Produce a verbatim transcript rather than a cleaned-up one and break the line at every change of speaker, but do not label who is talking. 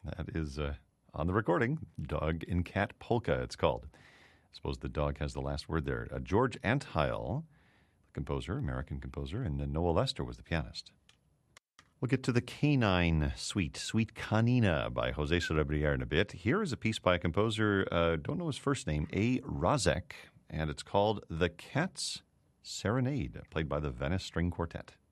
That is uh, on the recording. Dog and Cat Polka, it's called. I suppose the dog has the last word there. Uh, George Antheil, the composer, American composer, and uh, Noah Lester was the pianist. We'll get to the Canine Suite, Suite Canina by Jose Cerebriere in a bit. Here is a piece by a composer, uh, don't know his first name, A. Razek, and it's called The Cat's Serenade, played by the Venice String Quartet.